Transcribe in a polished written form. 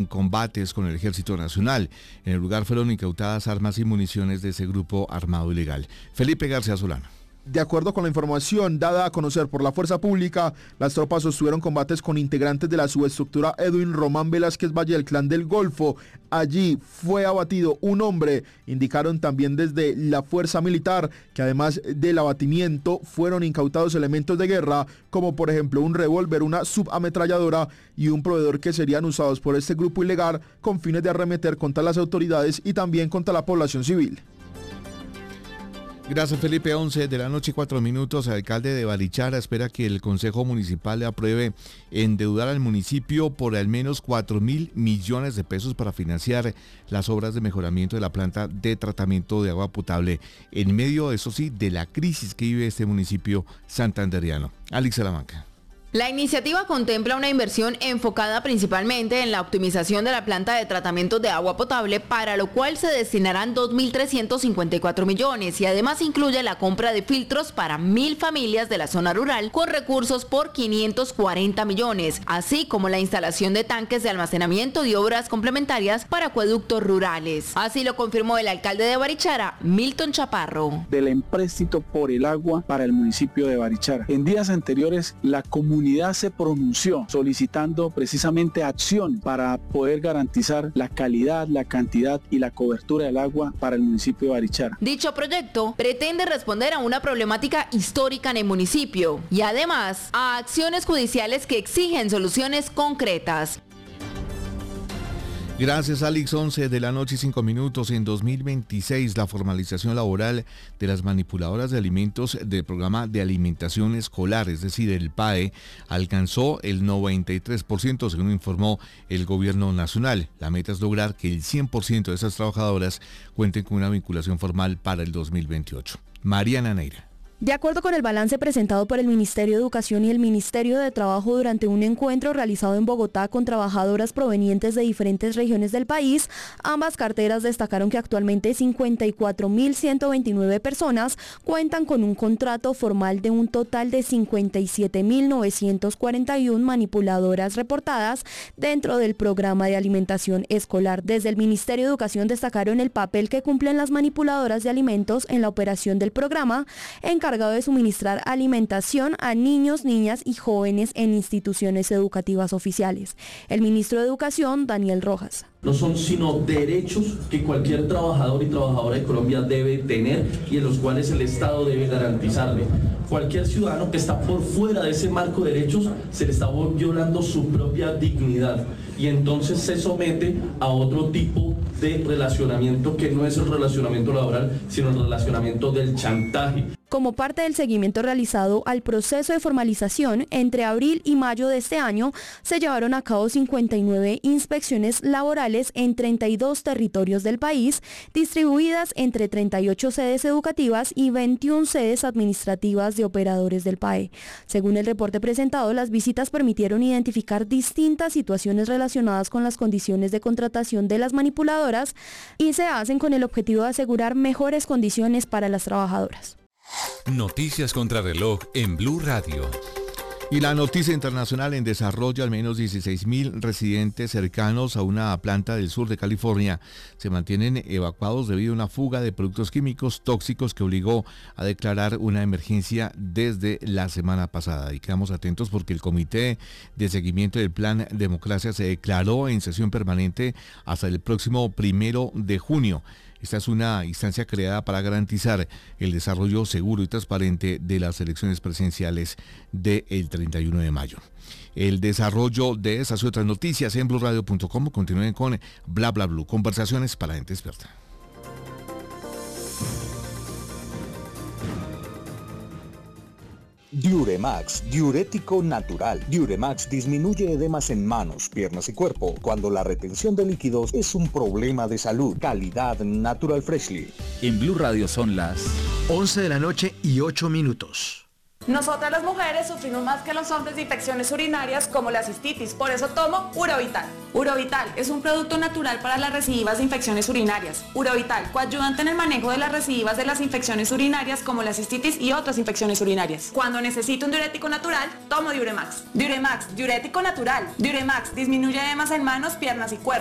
combates con el Ejército Nacional. En el lugar fueron incautadas armas y municiones de ese grupo armado ilegal. Felipe García Solano. De acuerdo con la información dada a conocer por la fuerza pública, las tropas sostuvieron combates con integrantes de la subestructura Edwin Román Velázquez Valle del Clan del Golfo. Allí fue abatido un hombre. Indicaron también desde la fuerza militar que además del abatimiento fueron incautados elementos de guerra, como por ejemplo un revólver, una subametralladora y un proveedor que serían usados por este grupo ilegal con fines de arremeter contra las autoridades y también contra la población civil. Gracias, Felipe. 11 de la noche, 4 minutos. El alcalde de Barichara espera que el Consejo Municipal le apruebe endeudar al municipio por al menos 4.000 millones de pesos para financiar las obras de mejoramiento de la planta de tratamiento de agua potable en medio, eso sí, de la crisis que vive este municipio santandereano. Alex Salamanca. La iniciativa contempla una inversión enfocada principalmente en la optimización de la planta de tratamiento de agua potable, para lo cual se destinarán 2.354 millones y además incluye la compra de filtros para 1.000 familias de la zona rural con recursos por 540 millones, así como la instalación de tanques de almacenamiento y obras complementarias para acueductos rurales. Así lo confirmó el alcalde de Barichara, Milton Chaparro. Del empréstito por el agua para el municipio de Barichara. En días anteriores, la comunidad se pronunció solicitando precisamente acción para poder garantizar la calidad, la cantidad y la cobertura del agua para el municipio de Barichara. Dicho proyecto pretende responder a una problemática histórica en el municipio y además a acciones judiciales que exigen soluciones concretas. Gracias, Alex. 11 de la noche y 5 minutos. En 2026, la formalización laboral de las manipuladoras de alimentos del programa de alimentación escolar, es decir, el PAE, alcanzó el 93%, según informó el gobierno nacional. La meta es lograr que el 100% de esas trabajadoras cuenten con una vinculación formal para el 2028. Mariana Neira. De acuerdo con el balance presentado por el Ministerio de Educación y el Ministerio de Trabajo durante un encuentro realizado en Bogotá con trabajadoras provenientes de diferentes regiones del país, ambas carteras destacaron que actualmente 54.129 personas cuentan con un contrato formal de un total de 57.941 manipuladoras reportadas dentro del programa de alimentación escolar. Desde el Ministerio de Educación destacaron el papel que cumplen las manipuladoras de alimentos en la operación del programa, encargado de suministrar alimentación a niños, niñas y jóvenes en instituciones educativas oficiales. El ministro de Educación, Daniel Rojas. No son sino derechos que cualquier trabajador y trabajadora de Colombia debe tener y en los cuales el Estado debe garantizarle. Cualquier ciudadano que está por fuera de ese marco de derechos se le está violando su propia dignidad y entonces se somete a otro tipo de relacionamiento que no es el relacionamiento laboral, sino el relacionamiento del chantaje. Como parte del seguimiento realizado al proceso de formalización, entre abril y mayo de este año se llevaron a cabo 59 inspecciones laborales en 32 territorios del país, distribuidas entre 38 sedes educativas y 21 sedes administrativas de operadores del PAE. Según el reporte presentado, las visitas permitieron identificar distintas situaciones relacionadas con las condiciones de contratación de las manipuladoras y se hacen con el objetivo de asegurar mejores condiciones para las trabajadoras. Noticias contra reloj en Blue Radio. Y la noticia internacional: en desarrollo, al menos 16.000 residentes cercanos a una planta del sur de California se mantienen evacuados debido a una fuga de productos químicos tóxicos que obligó a declarar una emergencia desde la semana pasada. Y quedamos atentos porque el Comité de Seguimiento del Plan Democracia se declaró en sesión permanente hasta el próximo 1 de junio. Esta es una instancia creada para garantizar el desarrollo seguro y transparente de las elecciones presidenciales del 31 de mayo. El desarrollo de esas y otras noticias en bluradio.com. Continúen con Bla Bla Blue, conversaciones para gente experta. Diuremax, diurético natural. Diuremax disminuye edemas en manos, piernas y cuerpo cuando la retención de líquidos es un problema de salud. Calidad Natural Freshly. En Blue Radio son las 11 de la noche y 8 minutos. Nosotras las mujeres sufrimos más que los hombres de infecciones urinarias como la cistitis, por eso tomo Urovital. Urovital es un producto natural para las recidivas de infecciones urinarias. Urovital, coayudante en el manejo de las recidivas de las infecciones urinarias como la cistitis y otras infecciones urinarias. Cuando necesito un diurético natural, tomo Diuremax. Diuremax, diurético natural. Diuremax disminuye edemas en manos, piernas y cuerpo.